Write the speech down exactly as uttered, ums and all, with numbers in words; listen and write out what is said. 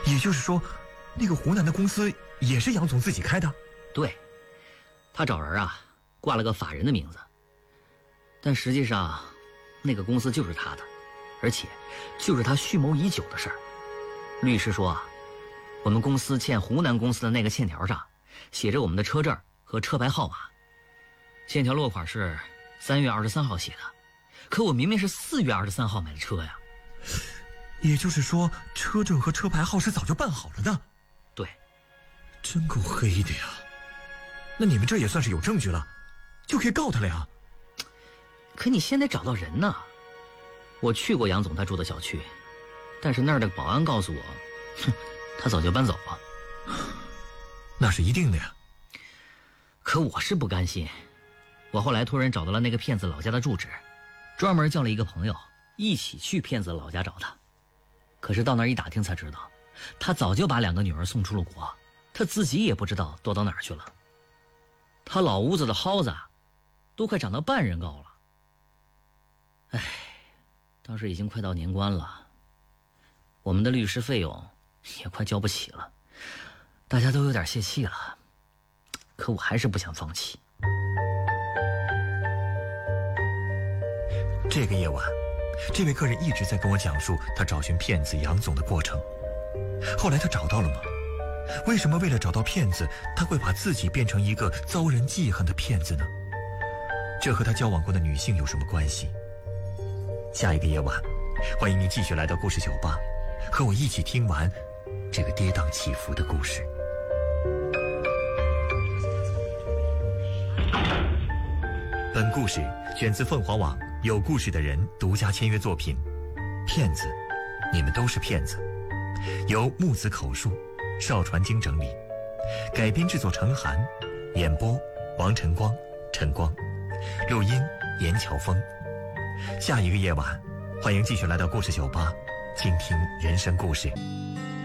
也就是说，那个湖南的公司也是杨总自己开的？ 对，他找人啊挂了个法人的名字，但实际上那个公司就是他的，而且就是他蓄谋已久的事儿。律师说啊，我们公司欠湖南公司的那个欠条上写着我们的车证和车牌号码，欠条落款是三月二十三号写的，可我明明是四月二十三号买的车呀。 也就是说，车证和车牌号是早就办好了的？ 对。 真够黑的呀。那你们这也算是有证据了，就可以告他了呀。 可你先得找到人呐。我去过杨总他住的小区，但是那儿的保安告诉我，哼，他早就搬走了。 那是一定的呀。 可我是不甘心，我后来托人找到了那个骗子老家的住址，专门叫了一个朋友一起去骗子老家找他。可是到那儿一打听才知道，他早就把两个女儿送出了国，他自己也不知道躲到哪儿去了。他老屋子的蒿子都快长到半人高了。唉，当时已经快到年关了，我们的律师费用也快交不起了，大家都有点泄气了，可我还是不想放弃。 这个夜晚，这位客人一直在跟我讲述他找寻骗子杨总的过程。后来他找到了吗？为什么为了找到骗子，他会把自己变成一个遭人记恨的骗子呢？这和他交往过的女性有什么关系？下一个夜晚，欢迎您继续来到故事酒吧，和我一起听完这个跌宕起伏的故事。本故事选自凤凰网有故事的人独家签约作品《骗子，你们都是骗子》，由木子口述，邵传经整理，改编制作陈寒，演播王晨光、陈光，录音严乔峰。下一个夜晚，欢迎继续来到故事酒吧，倾听人生故事。